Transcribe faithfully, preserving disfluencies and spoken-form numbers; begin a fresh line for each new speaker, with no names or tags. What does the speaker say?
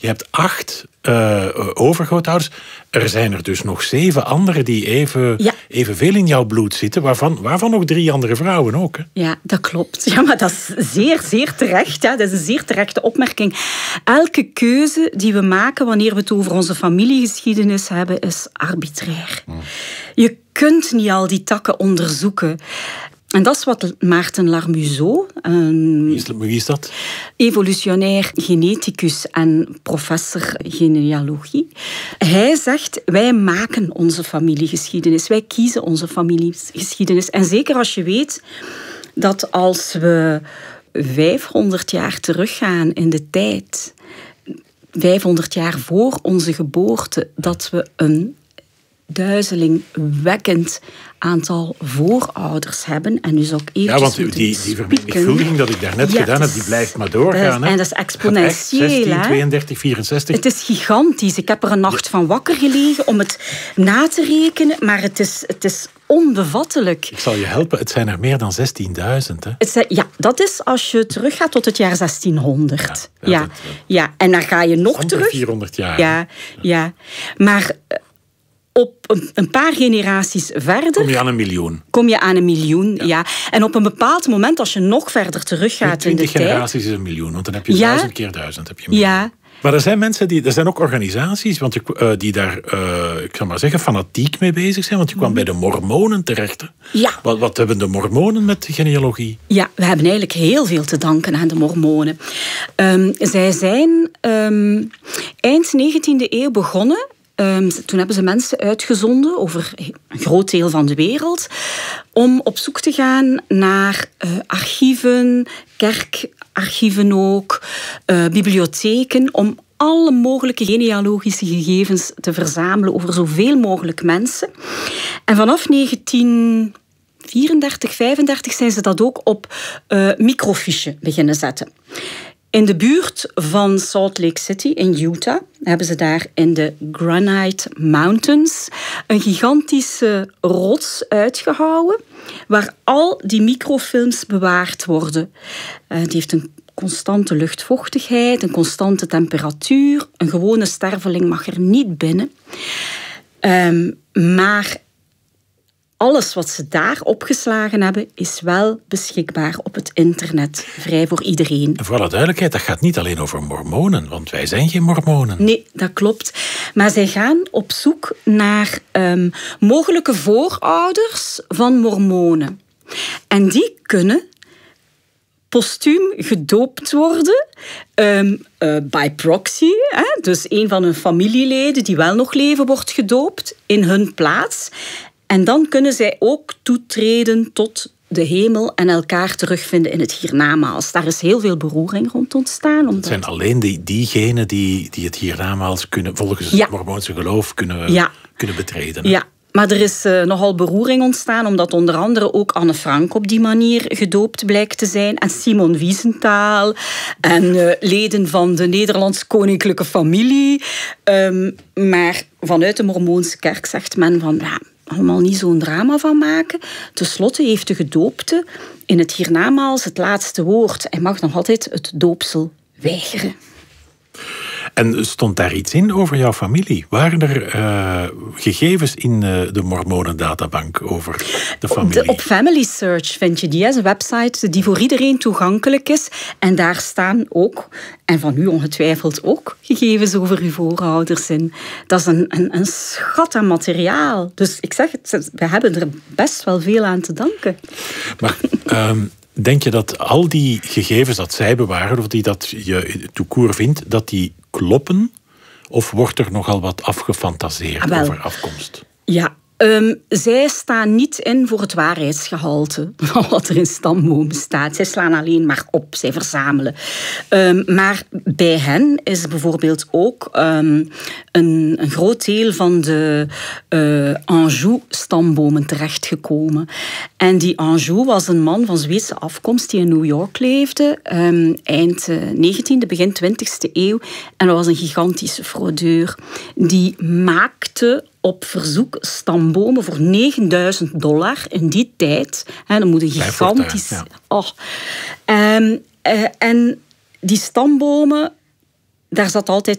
je hebt acht uh, overgrootouders. Er zijn er dus nog zeven anderen die even, ja. evenveel in jouw bloed zitten, waarvan, waarvan nog drie andere vrouwen ook. Hè?
Ja, dat klopt. Ja, maar dat is zeer, zeer terecht. Hè. Dat is een zeer terechte opmerking. Elke keuze die we maken wanneer we het over onze familiegeschiedenis hebben, is arbitrair. Hmm. Je kunt niet al die takken onderzoeken. En dat is wat Maarten Larmuseau, een
wie, is, wie is dat?
evolutionair geneticus en professor genealogie. Hij zegt, wij maken onze familiegeschiedenis. Wij kiezen onze familiegeschiedenis. En zeker als je weet dat als we vijfhonderd jaar teruggaan in de tijd, vijfhonderd jaar voor onze geboorte, dat we een duizelingwekkend aantal voorouders hebben. En nu zou ik even
ja, want die, die vermenigvuldiging dat ik daarnet ja, gedaan heb, die blijft maar doorgaan.
Hè? En dat is exponentieel.
zestien, tweeëndertig, vierenzestig.
Het is gigantisch. Ik heb er een nacht van wakker gelegen om het na te rekenen, maar het is, het is onbevattelijk.
Ik zal je helpen, het zijn er meer dan zestienduizend. Hè?
Het zijn, ja, dat is als je teruggaat tot het jaar zestienhonderd. Ja, ja, het, ja. En dan ga je nog terug.
vierhonderd jaar.
Ja, ja. Maar op een paar generaties verder
kom je aan een miljoen.
Kom je aan een miljoen, ja. ja. En op een bepaald moment, als je nog verder teruggaat in de tijd...
twintig generaties is een miljoen, want dan heb je ja. duizend keer duizend. Heb je een
ja.
Maar er zijn mensen, die, er zijn ook organisaties want je, uh, die daar, uh, ik zal maar zeggen, fanatiek mee bezig zijn. Want je kwam mm. bij de mormonen terecht. Hè?
Ja.
Wat, wat hebben de mormonen met genealogie?
Ja, we hebben eigenlijk heel veel te danken aan de mormonen. Um, zij zijn um, eind negentiende eeuw begonnen. Um, toen hebben ze mensen uitgezonden over een groot deel van de wereld om op zoek te gaan naar uh, archieven, kerkarchieven ook, uh, bibliotheken, om alle mogelijke genealogische gegevens te verzamelen over zoveel mogelijk mensen. En vanaf negentien vierendertig, vijfendertig zijn ze dat ook op uh, microfiche beginnen zetten. In de buurt van Salt Lake City in Utah hebben ze daar in de Granite Mountains een gigantische rots uitgehouwen waar al die microfilms bewaard worden. Uh, die heeft een constante luchtvochtigheid, een constante temperatuur. Een gewone sterveling mag er niet binnen. Um, maar alles wat ze daar opgeslagen hebben, is wel beschikbaar op het internet. Vrij voor iedereen.
En voor alle duidelijkheid, dat gaat niet alleen over mormonen, want wij zijn geen mormonen.
Nee, dat klopt. Maar zij gaan op zoek naar um, mogelijke voorouders van mormonen. En die kunnen postuum gedoopt worden, um, uh, by proxy. Hè? Dus een van hun familieleden die wel nog leven, wordt gedoopt in hun plaats. En dan kunnen zij ook toetreden tot de hemel en elkaar terugvinden in het hiernamaals. Daar is heel veel beroering rond ontstaan. Omdat...
Het zijn alleen die, diegenen die, die het hiernamaals kunnen, volgens ja. het mormoonse geloof kunnen, ja. kunnen betreden. Hè?
Ja. Maar er is uh, nogal beroering ontstaan, omdat onder andere ook Anne Frank op die manier gedoopt blijkt te zijn. En Simon Wiesenthal. En uh, leden van de Nederlandse koninklijke familie. Um, maar vanuit de Mormoonse kerk zegt men van... Ja, allemaal niet zo'n drama van maken. Ten slotte heeft de gedoopte in het hiernamaals het laatste woord. Hij mag nog altijd het doopsel weigeren.
En stond daar iets in over jouw familie? Waren er uh, gegevens in uh, de Mormonen-databank over de familie?
De, op Family Search vind je die, een website die voor iedereen toegankelijk is. En daar staan ook, en van u ongetwijfeld ook, gegevens over uw voorouders in. Dat is een, een, een schat aan materiaal. Dus ik zeg het, we hebben er best wel veel aan te danken.
Maar... Um, denk je dat al die gegevens dat zij bewaren, of die dat je toekoor vindt, dat die kloppen? Of wordt er nogal wat afgefantaseerd ah, over afkomst?
Ja, um, zij staan niet in voor het waarheidsgehalte van wat er in stambomen staat. Zij slaan alleen maar op, zij verzamelen. Um, maar bij hen is bijvoorbeeld ook um, een, een groot deel van de uh, Anjou-stambomen terechtgekomen. En die Anjou was een man van Zweedse afkomst die in New York leefde, um, eind negentiende, begin twintigste eeuw. En dat was een gigantische fraudeur. Die maakte op verzoek stambomen voor negenduizend dollar in die tijd. He, dat moet een gigantisch... Ja. Oh. Um, uh, en die stambomen, daar zat altijd